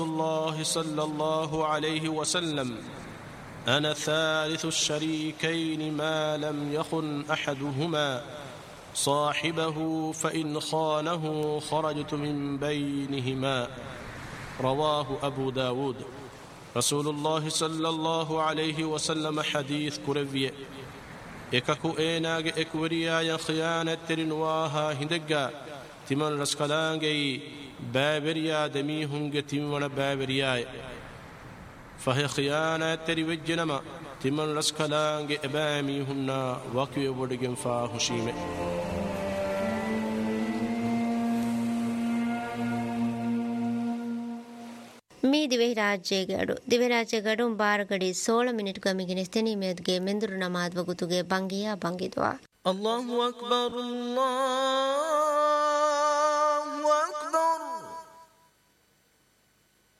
الله صلى الله عليه وسلم: أنا ثالث الشريكين ما لم يخن أحدهما صاحبه فإن خانه خرجت من بينهما. رواه أبو داود. رسول الله صلى الله عليه وسلم حديث كربية إكاكو إيناغ إكوريا يخيانة ترنواها هندقا تمن رسكالانغي بابريا دميهنغ تمن بابريا فهي خيانة تريوجنما تمن رسكالانغ إباميهن وكي ودقن فاهشيمه. ಮೀ ದಿವೆರಾಜ್ಯ ಗಡು ಬಾರಗಡಿ 16 ಮಿನಿಟ್ ಗಮಿಗಿನ ಸ್ಥೆನಿಮೇದ್ಗೆ ಮೆಂದುರು ನಮಾದ್ ವಗುತುಗೆ ಬಂಗಿಯಾ ಬಂಗಿದ್ವಾ. ಅಲ್ಲಾಹು ಅಕ್ಬರ್ ಅಲ್ಲಾಹ್